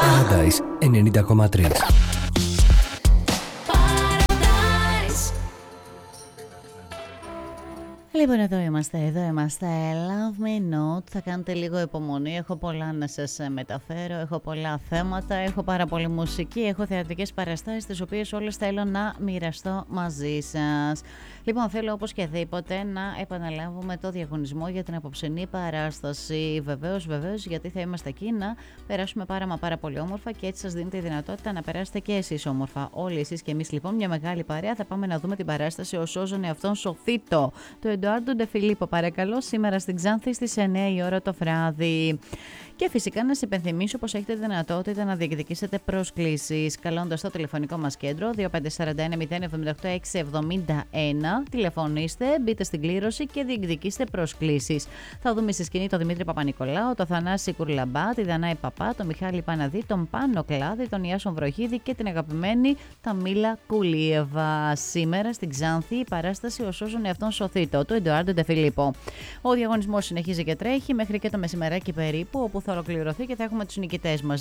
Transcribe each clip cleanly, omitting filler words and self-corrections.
Paradise 90,3. Λοιπόν, εδώ είμαστε. Love me not. Θα κάνετε λίγο υπομονή. Έχω πολλά να σας μεταφέρω. Έχω πολλά θέματα. Έχω πάρα πολύ μουσική. Έχω θεατρικές παραστάσεις, τις οποίες όλες θέλω να μοιραστώ μαζί σας. Λοιπόν, θέλω όπως και δίποτε να επαναλάβουμε το διαγωνισμό για την απόψινή παράσταση. Βεβαίως, γιατί θα είμαστε εκεί να περάσουμε πάρα πολύ όμορφα και έτσι σας δίνει τη δυνατότητα να περάσετε και εσείς όμορφα. Όλοι εσείς και εμείς, λοιπόν, μια μεγάλη παρέα. Θα πάμε να δούμε την παράσταση «Ο Σώζον εαυτόν σωθήτο» του Εντουάρντο Ντεφιλίππο, παρακαλώ, σήμερα στην Ξάνθη στις 9 η ώρα το βράδυ. Και φυσικά να σας υπενθυμίσω πως έχετε δυνατότητα να διεκδικήσετε προσκλήσεις καλώντας το τηλεφωνικό μας κέντρο 2541-078-671. Τηλεφωνήστε, μπείτε στην κλήρωση και διεκδικήστε προσκλήσεις. Θα δούμε στη σκηνή τον Δημήτρη Παπα-Νικολάου, τον Θανάση Κουρλαμπά, τη Δανάη Παπά, τον Μιχάλη Παναδί, τον Πάνο Κλάδη, τον Ιάσον Βροχίδη και την αγαπημένη Ταμίλα Κουλίεβα. Σήμερα στην Ξάνθη η παράσταση «Ο Σώζον εαυτόν σωθήτο» του Εντουάρντο Ντεφιλίππο. Ο διαγωνισμός συνεχίζει και τρέχει μέχρι και το μεσημεράκι περίπου, όπου θα ολοκληρωθεί και θα έχουμε τους νικητές μας.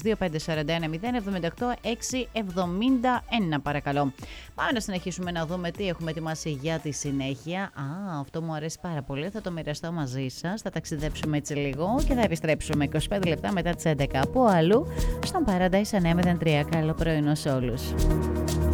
2541-078-671, παρακαλώ. Πάμε να συνεχίσουμε να δούμε τι έχουμε ετοιμάσει για τη συνέχεια. Αυτό μου αρέσει πάρα πολύ. Θα το μοιραστώ μαζί σας. Θα ταξιδέψουμε έτσι λίγο και θα επιστρέψουμε 25 λεπτά μετά τις 11 από αλλού στον Paradise 903. Καλό πρωινό σε όλους.